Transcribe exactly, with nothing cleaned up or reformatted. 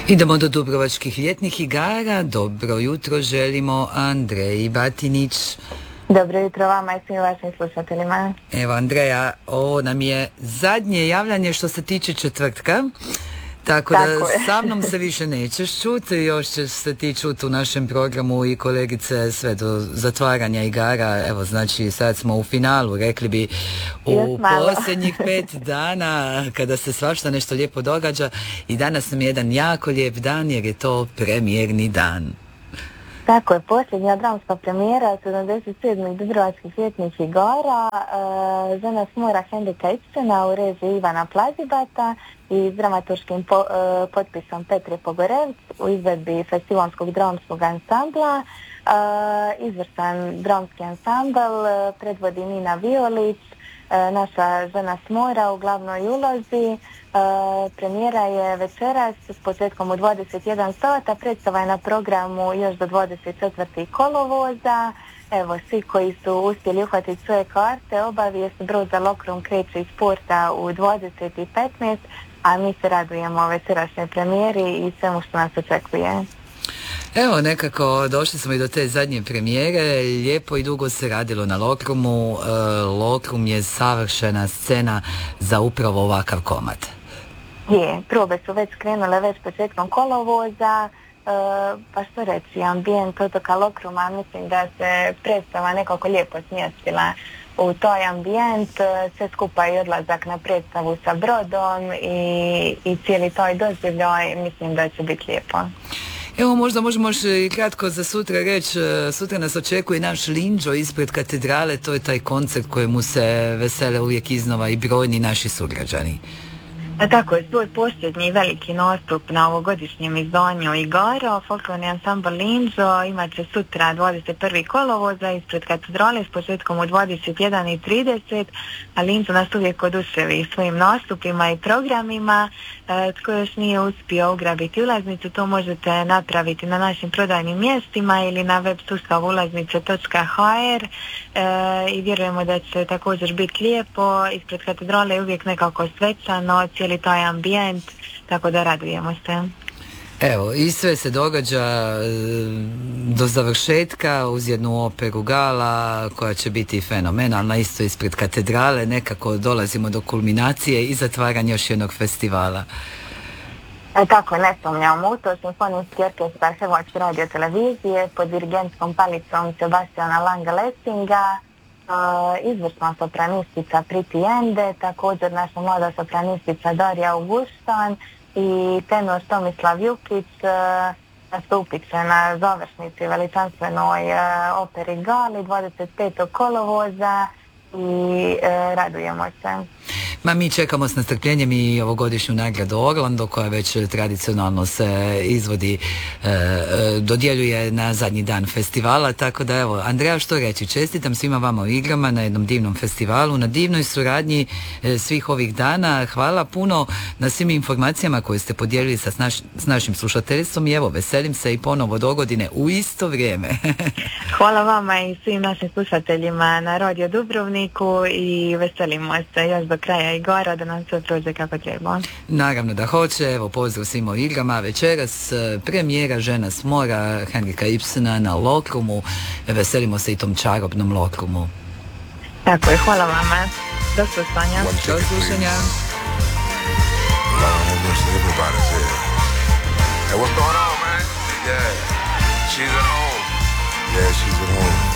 Idemo do Dubrovačkih ljetnih igara. Dobro jutro želimo Andreji Batinić. Dobro jutro vama i svim vašim slušateljima. Evo Andreja, ovo nam je zadnje javljanje što se tiče četvrtka. Tako, Tako da je. Sa mnom se više nećeš čuti, još ćeš se ti čuti u našem programu i kolegice sve do zatvaranja igara. Evo, znači sad smo u finalu, rekli bi u posljednjih pet dana kada se svašta nešto lijepo događa i danas nam je jedan jako lijep dan jer je to premijerni dan. Tako je, posljednja dramska premijera sedamdeset sedmih Dubrovačkih ljetnih igara, e, Žena s mora Henrika Ibsena u režiji Ivana Plazibata i s dramaturškim po, e, potpisom Petre Pogorevc u izvedbi Festivalskog dramskog ansambla. E, izvrstan dramski ansambl e, predvodi Nina Violić, e, naša Žena s mora u glavnoj ulozi. Uh, premijera je večeras s početkom u dvadeset jedan sata, predstava je na programu još do dvadeset četvrtog kolovoza. Evo, svi koji su uspjeli uhvatiti svoje karte, obavijest brod za Lokrum kreće iz porta u dvadeset petnaest, a mi se radujemo večerašnjoj premijeri i svemu što nas očekuje. Evo, nekako došli smo i do te zadnje premijere, lijepo i dugo se radilo na Lokrumu. E, Lokrum je savršena scena za upravo ovakav komad. Je, probe su već krenule već početkom kolovoza, e, pa što reći, ambijent otoka Lokruma, mislim da se predstava nekako lijepo smjestila u toj ambijent, sve skupa i odlazak na predstavu sa brodom i, i cijeli toj doživljaj, mislim da će biti lijepo. Evo, možda možemo još i kratko za sutra reći, sutra nas očekuje naš Linđo ispred katedrale, to je taj koncert kojemu se vesele uvijek iznova i brojni naši sugrađani. A tako je, svoj posljednji veliki nastup na ovogodišnjem izdanju igara, folklorni ansambl Linđo imat će sutra dvadeset prvog kolovoza ispred katedrale s početkom u dvadeset jedan i trideset, a Linđo nas uvijek oduševi svojim nastupima i programima. E, tko još nije uspio ugrabiti ulaznicu, to možete napraviti na našim prodajnim mjestima ili na web sustavu ulaznice točka ha er e, i vjerujemo da će također biti lijepo. Ispred katedrale je uvijek nekako svečano, cijeli taj ambijent, tako da radujemo se. Evo, i sve se događa do završetka uz jednu operu gala koja će biti fenomenalna, isto ispred katedrale, nekako dolazimo do kulminacije i zatvaranja još jednog festivala. E, tako, ne sumnjamo u to, Simfonijski orkestar Hrvatske radio televizije pod dirigentskom palicom Sebastiana Langa-Lessinga, Uh, izvršna sopranistica Priti Ende, također naša mlada sopranistica Darija Augustan i tenor Tomislav Jukić uh, nastupit će na završnici veličanstvenoj uh, operi gali dvadeset petog kolovoza i uh, radujemo se. Ma mi čekamo s nestrpljenjem i ovogodišnju nagradu Orlando koja već tradicionalno se izvodi, e, dodjeljuje na zadnji dan festivala, tako da evo, Andreja, što reći, čestitam svima vama u igrama na jednom divnom festivalu, na divnoj suradnji e, svih ovih dana, hvala puno na svim informacijama koje ste podijelili sa naš, s našim slušateljstvom i evo, veselim se i ponovo do godine u isto vrijeme. Hvala vama i svim našim slušateljima na Radio Dubrovniku i veselimo se još do kraja igara da nam sve prođe kako treba. Naravno da hoće, evo pozdrav svima u igrama, večeras premijera Žena s mora Henrika Ibsena na Lokrumu, veselimo se i tom čarobnom Lokrumu. Tako je, hvala vama, do slušanja. Do slušanja. Hey, what's going on, man? Yeah, she's at home. Yeah, she's at home.